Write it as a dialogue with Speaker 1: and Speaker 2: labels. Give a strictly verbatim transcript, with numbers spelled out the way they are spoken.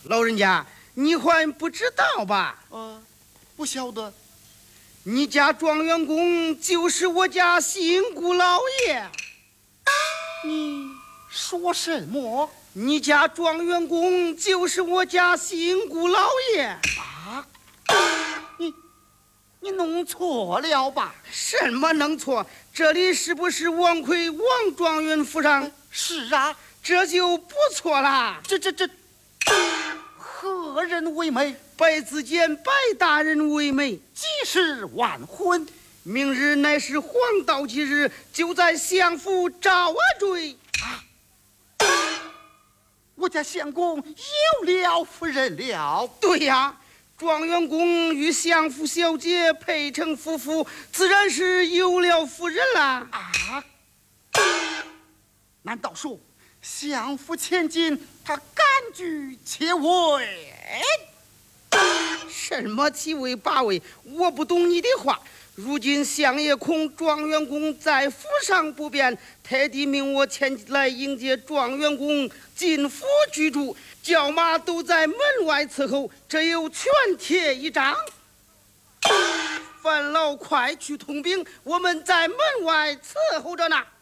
Speaker 1: 老人家，你还不知道吧？
Speaker 2: 呃，不晓得。
Speaker 1: 你家状元公就是我家新姑老爷。
Speaker 2: 你说什么？
Speaker 1: 你家状元公就是我家新姑老爷
Speaker 2: 啊！你你弄错了吧？
Speaker 1: 什么弄错？这里是不是王奎王状元府上？
Speaker 2: 是啊，
Speaker 1: 这就不错啦。
Speaker 2: 这这这，何人为媒？
Speaker 1: 白子监白大人为媒。
Speaker 2: 几时完婚？
Speaker 1: 明日乃是黄道吉日，就在相府赵阿追。
Speaker 2: 啊！我家相公有了夫人了。
Speaker 1: 对呀，状元公与相府小姐配成夫妇，自然是有了夫人啦。
Speaker 2: 啊！难道说相府千金他甘居其位？
Speaker 1: 什么其位八位？我不懂你的话。如今相爷恐状元公在府上不便，特地命我前来迎接状元公进府居住，轿马都在门外伺候，这有全帖一张。范老快去通禀，我们在门外伺候着呢。